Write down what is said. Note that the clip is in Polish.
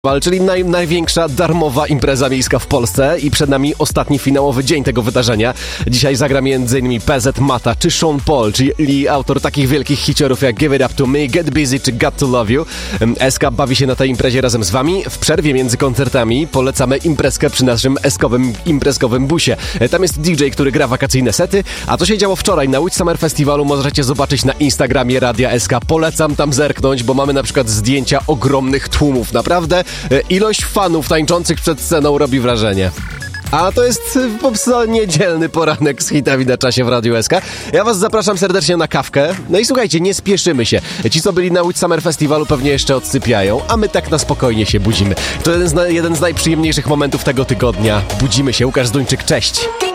Czyli największa darmowa impreza miejska w Polsce i przed nami ostatni finałowy dzień tego wydarzenia. Dzisiaj zagra m.in. PZ Mata czy Sean Paul, czyli autor takich wielkich hiciorów jak Give It Up To Me, Get Busy czy Got To Love You. SK bawi się na tej imprezie razem z wami. W przerwie między koncertami polecamy imprezkę przy naszym SK-owym imprezkowym busie. Tam jest DJ, który gra wakacyjne sety, a co się działo wczoraj na Łódź Summer Festiwalu możecie zobaczyć na Instagramie Radia SK. Polecam tam zerknąć, bo mamy na przykład zdjęcia ogromnych tłumów. Naprawdę ilość fanów tańczących przed sceną robi wrażenie. A to jest po prostu niedzielny poranek z hitami na czasie w Radiu SK. Ja was zapraszam serdecznie na kawkę. No i słuchajcie, nie spieszymy się. Ci, co byli na Łódź Summer Festiwalu, pewnie jeszcze odsypiają, a my tak na spokojnie się budzimy. To jeden z najprzyjemniejszych momentów tego tygodnia. Budzimy się. Łukasz Zduńczyk, cześć!